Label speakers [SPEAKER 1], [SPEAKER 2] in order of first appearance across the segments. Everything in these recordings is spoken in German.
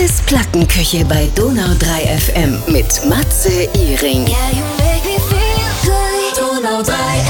[SPEAKER 1] ist Plattenküche bei Donau 3 FM mit Matze Iring. Donau 3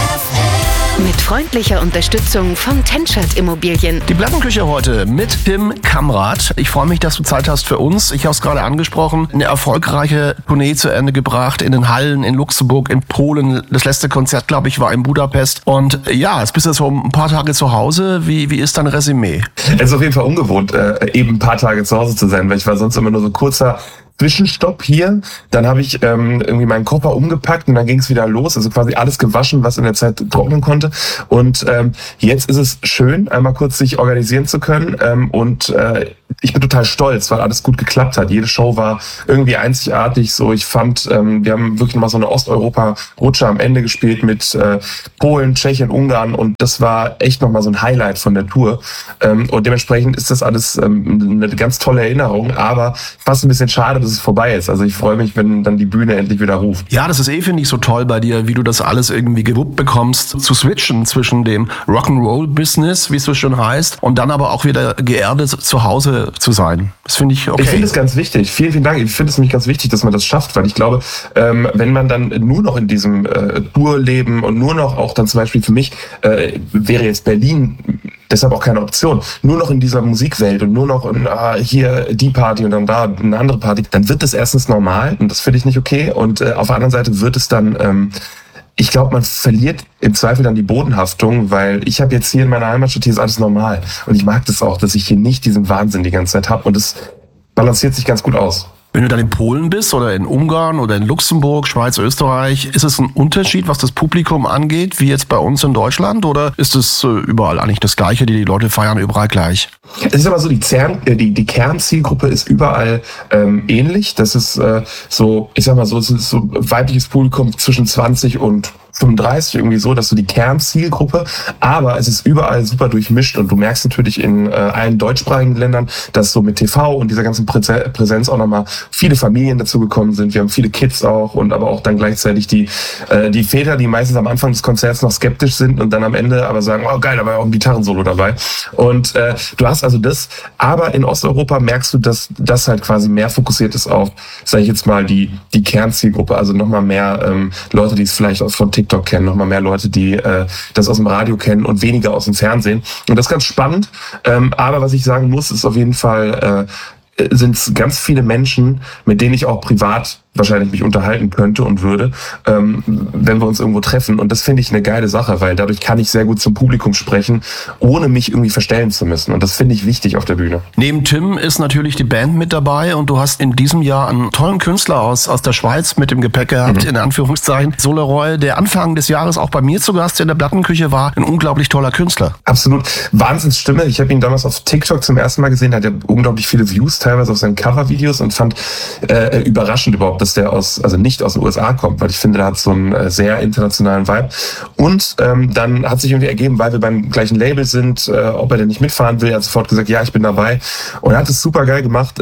[SPEAKER 1] FM. Mit freundlicher Unterstützung von Tenschert Immobilien.
[SPEAKER 2] Die Plattenküche heute mit Tim Kamrat. Ich freue mich, dass du Zeit hast für uns. Ich habe es gerade angesprochen. Eine erfolgreiche Tournee zu Ende gebracht in den Hallen in Luxemburg, in Polen. Das letzte Konzert, glaube ich, war in Budapest. Und ja, jetzt bist du so ein paar Tage zu Hause. Wie ist dein Resümee?
[SPEAKER 3] Es ist auf jeden Fall ungewohnt, eben ein paar Tage zu Hause zu sein, weil ich war sonst immer nur so kurzer Zwischenstopp hier, dann habe ich irgendwie meinen Koffer umgepackt und dann ging es wieder los, also quasi alles gewaschen, was in der Zeit trocknen konnte. Und jetzt ist es schön, einmal kurz sich organisieren zu können und ich bin total stolz, weil alles gut geklappt hat. Jede Show war irgendwie einzigartig. So, ich fand, wir haben wirklich mal so eine Osteuropa-Rutsche am Ende gespielt mit Polen, Tschechien, Ungarn und das war echt nochmal so ein Highlight von der Tour. Und dementsprechend ist das alles eine ganz tolle Erinnerung, aber fast ein bisschen schade, dass es vorbei ist. Also ich freue mich, wenn dann die Bühne endlich wieder ruft.
[SPEAKER 2] Ja, das ist finde ich, so toll bei dir, wie du das alles irgendwie gewuppt bekommst, zu switchen zwischen dem Rock'n'Roll-Business, wie es so schön heißt, und dann aber auch wieder geerdet zu Hause zu sein. Das finde ich okay.
[SPEAKER 3] Ich finde es ganz wichtig. Vielen, vielen Dank. Ich finde es nämlich ganz wichtig, dass man das schafft, weil ich glaube, wenn man dann nur noch in diesem Tourleben und nur noch auch dann zum Beispiel für mich wäre jetzt Berlin deshalb auch keine Option. Nur noch in dieser Musikwelt und nur noch hier die Party und dann da eine andere Party, dann wird das erstens normal und das finde ich nicht okay. Und auf der anderen Seite wird es dann, ich glaube, man verliert im Zweifel dann die Bodenhaftung, weil ich habe jetzt hier in meiner Heimatstadt, hier ist alles normal. Und ich mag das auch, dass ich hier nicht diesen Wahnsinn die ganze Zeit habe und es balanciert sich ganz gut aus.
[SPEAKER 2] Wenn du dann in Polen bist oder in Ungarn oder in Luxemburg, Schweiz, Österreich, ist es ein Unterschied, was das Publikum angeht, wie jetzt bei uns in Deutschland? Oder ist es überall eigentlich das Gleiche, die Leute feiern überall gleich?
[SPEAKER 3] Es ist aber so, die Kernzielgruppe ist überall ähnlich. Das ist so, ich sag mal so, es ist so weibliches Publikum zwischen 20 und 35, irgendwie so, dass so die Kernzielgruppe, aber es ist überall super durchmischt und du merkst natürlich in allen deutschsprachigen Ländern, dass so mit TV und dieser ganzen Präsenz auch nochmal viele Familien dazu gekommen sind. Wir haben viele Kids auch und aber auch dann gleichzeitig die Väter, die meistens am Anfang des Konzerts noch skeptisch sind und dann am Ende aber sagen, oh geil, da war ja auch ein Gitarrensolo dabei. Und du hast also das, aber in Osteuropa merkst du, dass das halt quasi mehr fokussiert ist auf, sage ich jetzt mal, die Kernzielgruppe, also nochmal mehr Leute, die es vielleicht auch von TikTok kennen, nochmal mehr Leute, die das aus dem Radio kennen und weniger aus dem Fernsehen. Und das ist ganz spannend. Aber was ich sagen muss, ist auf jeden Fall, sind es ganz viele Menschen, mit denen ich auch privat wahrscheinlich mich unterhalten könnte und würde, wenn wir uns irgendwo treffen. Und das finde ich eine geile Sache, weil dadurch kann ich sehr gut zum Publikum sprechen, ohne mich irgendwie verstellen zu müssen. Und das finde ich wichtig auf der Bühne.
[SPEAKER 2] Neben Tim ist natürlich die Band mit dabei und du hast in diesem Jahr einen tollen Künstler aus der Schweiz mit dem Gepäck gehabt, in Anführungszeichen. Soleroy, der Anfang des Jahres auch bei mir zu Gast in der Plattenküche war, ein unglaublich toller Künstler.
[SPEAKER 3] Absolut. Wahnsinnsstimme. Ich habe ihn damals auf TikTok zum ersten Mal gesehen, hat ja unglaublich viele Views, teilweise auf seinen Covervideos und fand überraschend überhaupt, dass der nicht aus den USA kommt, weil ich finde, der hat so einen sehr internationalen Vibe. Und dann hat sich irgendwie ergeben, weil wir beim gleichen Label sind, ob er denn nicht mitfahren will. Er hat sofort gesagt, ja, ich bin dabei. Und er hat es super geil gemacht.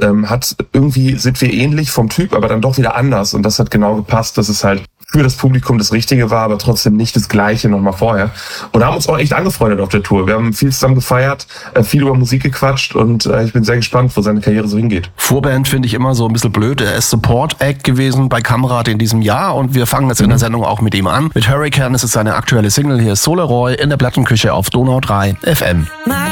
[SPEAKER 3] Sind wir ähnlich vom Typ, aber dann doch wieder anders. Und das hat genau gepasst, dass es halt für das Publikum das Richtige war, aber trotzdem nicht das Gleiche nochmal vorher. Und haben uns auch echt angefreundet auf der Tour. Wir haben viel zusammen gefeiert, viel über Musik gequatscht und ich bin sehr gespannt, wo seine Karriere so hingeht.
[SPEAKER 2] Vorband finde ich immer so ein bisschen blöd. Er ist Support-Act gewesen bei Kamrat in diesem Jahr und wir fangen jetzt in der Sendung auch mit ihm an. Mit Hurricane ist es seine aktuelle Single. Hier ist Soleroy in der Plattenküche auf Donau 3 FM.